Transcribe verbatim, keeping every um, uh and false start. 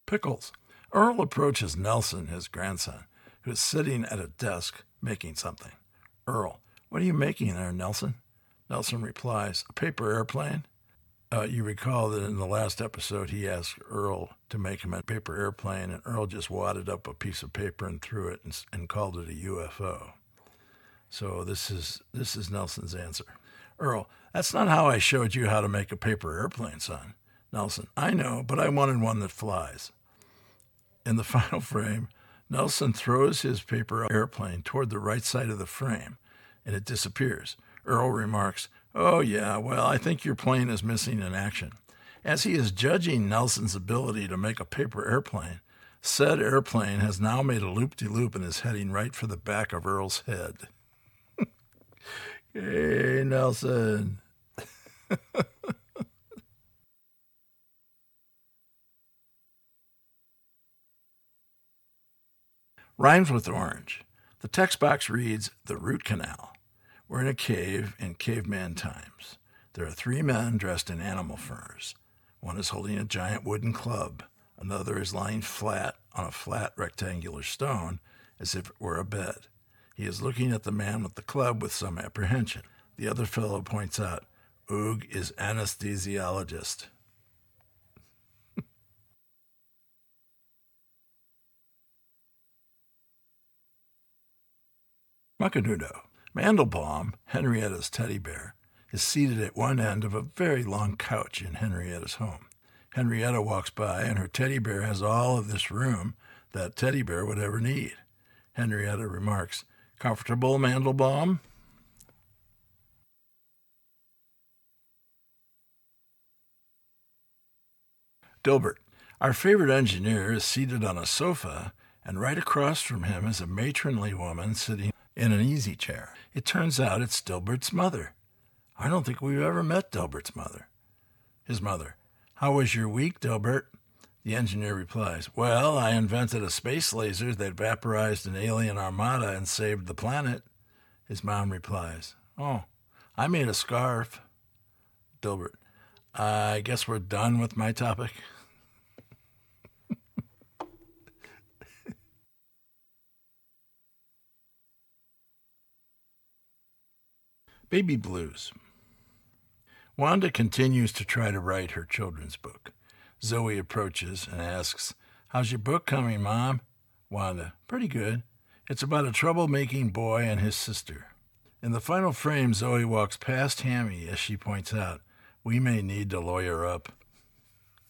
Pickles. Earl approaches Nelson, his grandson, who is sitting at a desk making something. Earl, what are you making there, Nelson? Nelson replies, a paper airplane. Uh, you recall that in the last episode he asked Earl to make him a paper airplane, and Earl just wadded up a piece of paper and threw it and, and called it a U F O. So this is this is Nelson's answer. Earl, that's not how I showed you how to make a paper airplane, son. Nelson, I know, but I wanted one that flies. In the final frame, Nelson throws his paper airplane toward the right side of the frame, and it disappears. Earl remarks, oh, yeah, well, I think your plane is missing in action. As he is judging Nelson's ability to make a paper airplane, said airplane has now made a loop-de-loop and is heading right for the back of Earl's head. Hey, Nelson. Rhymes with orange. The text box reads, the root canal. We're in a cave in caveman times. There are three men dressed in animal furs. One is holding a giant wooden club. Another is lying flat on a flat rectangular stone as if it were a bed. He is looking at the man with the club with some apprehension. The other fellow points out, Oog is anesthesiologist. Muckadoodle. Mandelbaum, Henrietta's teddy bear, is seated at one end of a very long couch in Henrietta's home. Henrietta walks by, and her teddy bear has all of this room that teddy bear would ever need. Henrietta remarks, comfortable, Mandelbaum? Dilbert. Our favorite engineer is seated on a sofa, and right across from him is a matronly woman sitting in an easy chair. It turns out it's Dilbert's mother. I don't think we've ever met Dilbert's mother. His mother. How was your week, Dilbert? The engineer replies, well, I invented a space laser that vaporized an alien armada and saved the planet. His mom replies, oh, I made a scarf. Dilbert. I guess we're done with my topic. Baby Blues. Wanda continues to try to write her children's book. Zoe approaches and asks, how's your book coming, Mom? Wanda, pretty good. It's about a troublemaking boy and his sister. In the final frame, Zoe walks past Hammy as she points out, we may need to lawyer up.